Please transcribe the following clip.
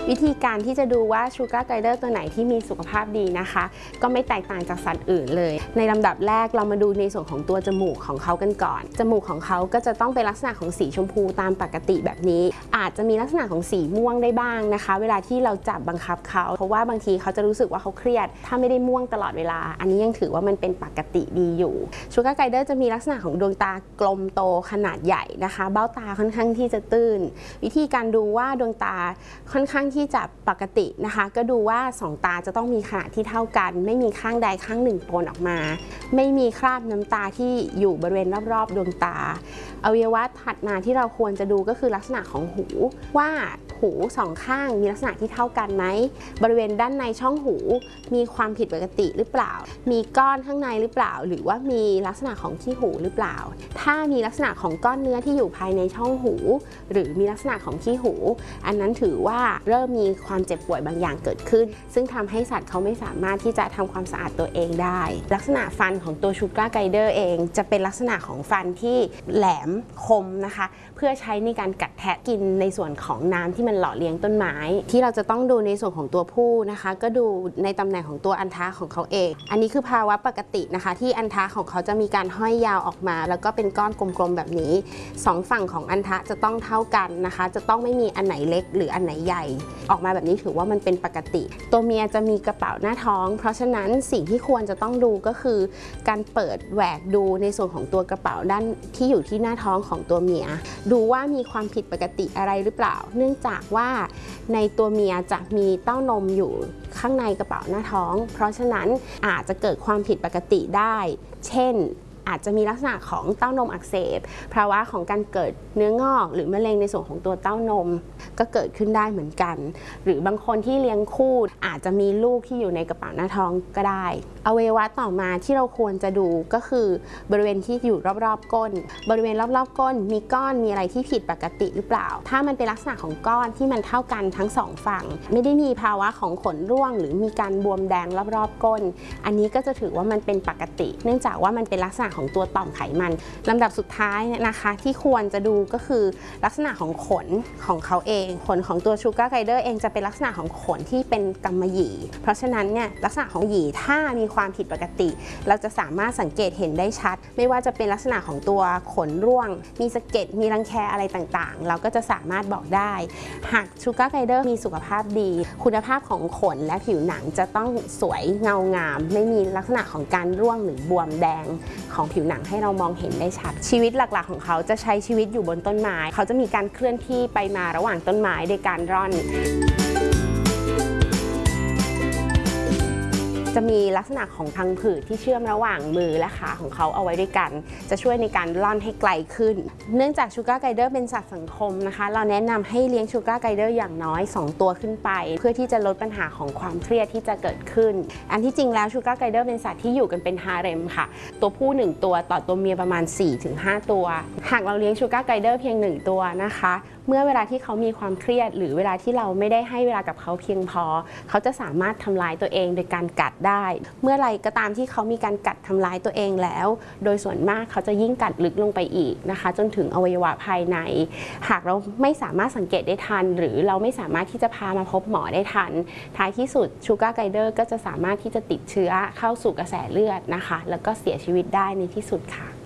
วิธีการที่จะดูว่าชูการ์ไกเดอร์ตัวไหนที่มีสุขภาพดีนะคะก็ไม่แตกต่างจากสัตว์อื่นเลยในลำดับแรกเรามาดูในส่วนของตัวจมูกของเขากันก่อนจมูกของเขาก็จะต้องเป็นลักษณะของสีชมพูตามปกติแบบนี้อาจจะมีลักษณะของสีม่วงได้บ้างนะคะเวลาที่เราจับบังคับเขาเพราะว่าบางทีเขาจะรู้สึกว่าเขาเครียดถ้าไม่ได้ม่วงตลอดเวลาอันนี้ยังถือว่ามันเป็นปกติดีอยู่ชูการ์ไกเดอร์จะมีลักษณะของดวงตากลมโตขนาดใหญ่นะคะเบ้าตาค่อนข้างที่จะตื้นวิธีการดูว่าดวงตาค่อนข้างที่จะปกตินะคะก็ดูว่า2ตาจะต้องมีขนาดที่เท่ากันไม่มีข้างใดข้างหนึ่งปนออกมาไม่มีคราบน้ำตาที่อยู่บริเวณรอบๆดวงตาอวัยวะถัดมาที่เราควรจะดูก็คือลักษณะของหูว่าหูสองข้างมีลักษณะที่เท่ากันไหมบริเวณด้านในช่องหูมีความผิดปกติหรือเปล่ามีก้อนข้างในหรือเปล่าหรือว่ามีลักษณะของขี้หูหรือเปล่าถ้ามีลักษณะของก้อนเนื้อที่อยู่ภายในช่องหูหรือมีลักษณะของขี้หูอันนั้นถือว่าเริ่มมีความเจ็บป่วยบางอย่างเกิดขึ้นซึ่งทำให้สัตว์เขาไม่สามารถที่จะทำความสะอาดตัวเองได้ลักษณะฟันของตัวชูการ์ไกเดอร์เองจะเป็นลักษณะของฟันที่แหลมคมนะคะเพื่อใช้ในการกัดแทะกินในส่วนของน้ำที่มันหล่อเลี้ยงต้นไม้ที่เราจะต้องดูในส่วนของตัวผู้นะคะก็ดูในตำแหน่งของตัวอันทะของเขาเองอันนี้คือภาวะปกตินะคะที่อันทะของเขาจะมีการห้อยยาวออกมาแล้วก็เป็นก้อนกลมๆแบบนี้2ฝั่งของอันทะจะต้องเท่ากันนะคะจะต้องไม่มีอันไหนเล็กหรืออันไหนใหญ่ออกมาแบบนี้ถือว่ามันเป็นปกติตัวเมียจะมีกระเป๋าหน้าท้องเพราะฉะนั้นสิ่งที่ควรจะต้องดูก็คือการเปิดแหวกดูในส่วนของตัวกระเป๋าด้านที่อยู่ที่หน้าท้องของตัวเมียดูว่ามีความผิดปกติอะไรหรือเปล่าเนื่องจากว่าในตัวเมียจะมีเต้านมอยู่ข้างในกระเป๋าหน้าท้องเพราะฉะนั้นอาจจะเกิดความผิดปกติได้เช่นอาจจะมีลักษณะของเต้านมอักเสบภาวะของการเกิดเนื้องอกหรือมะเร็งในส่วนของตัวเต้านมก็เกิดขึ้นได้เหมือนกันหรือบางคนที่เลี้ยงคู่อาจจะมีลูกที่อยู่ในกระเป๋าหน้าท้องก็ได้อวัยวะต่อมาที่เราควรจะดูก็คือบริเวณที่อยู่รอบๆก้นบริเวณรอบๆก้นมีก้อนมีอะไรที่ผิดปกติหรือเปล่าถ้ามันเป็นลักษณะของก้อนที่มันเท่ากันทั้ง2ฝั่งไม่ได้มีภาวะของขนร่วงหรือมีการบวมแดงรอบๆก้นอันนี้ก็จะถือว่ามันเป็นปกติเนื่องจากว่ามันเป็นลักษณะของตัวต่อมไขมันลำดับสุดท้ายนะคะที่ควรจะดูก็คือลักษณะของขนของเขาเองขนของตัวชูการ์ไกเดอร์เองจะเป็นลักษณะของขนที่เป็นกำมะหยี่เพราะฉะนั้นเนี่ยลักษณะของหยี่ถ้ามีความผิดปกติเราจะสามารถสังเกตเห็นได้ชัดไม่ว่าจะเป็นลักษณะของตัวขนร่วงมีสะเก็ดมีรังแคอะไรต่างๆเราก็จะสามารถบอกได้หากชูการ์ไกเดอร์มีสุขภาพดีคุณภาพของขนและผิวหนังจะต้องสวยเงางามไม่มีลักษณะของการร่วงหรือบวมแดงของผิวหนังให้เรามองเห็นได้ชัดชีวิตหลักๆของเขาจะใช้ชีวิตอยู่บนต้นไม้เขาจะมีการเคลื่อนที่ไปมาระหว่างต้นไม้โดยการร่อนจะมีลักษณะของพังผืดที่เชื่อมระหว่างมือและขาของเขาเอาไว้ด้วยกันจะช่วยในการล่อนให้ไกลขึ้นเนื่องจากชูการ์ไกเดอร์เป็นสัตว์สังคมนะคะเราแนะนำให้เลี้ยงชูการ์ไกเดอร์อย่างน้อย2ตัวขึ้นไปเพื่อที่จะลดปัญหาของความเครียดที่จะเกิดขึ้นอันที่จริงแล้วชูการ์ไกเดอร์เป็นสัตว์ที่อยู่กันเป็นฮาเร็มค่ะตัวผู้1ตัวต่อตัวเมียประมาณ 4-5 ตัวหากเราเลี้ยงชูการ์ไกเดอร์เพียง1ตัวนะคะเมื่อเวลาที่เขามีความเครียดหรือเวลาที่เราไม่ได้ให้เวลากับเขาเพียงพอเขาจะสามารถทำลายตัวเองโดยการกัดได้เมื่อไรก็ตามที่เขามีการกัดทำลายตัวเองแล้วโดยส่วนมากเขาจะยิ่งกัดลึกลงไปอีกนะคะจนถึงอวัยวะภายในหากเราไม่สามารถสังเกตได้ทันหรือเราไม่สามารถที่จะพามาพบหมอได้ทันท้ายที่สุดชูการ์ไกเดอร์ก็จะสามารถที่จะติดเชื้อเข้าสู่กระแสเลือดนะคะแล้วก็เสียชีวิตได้ในที่สุดค่ะ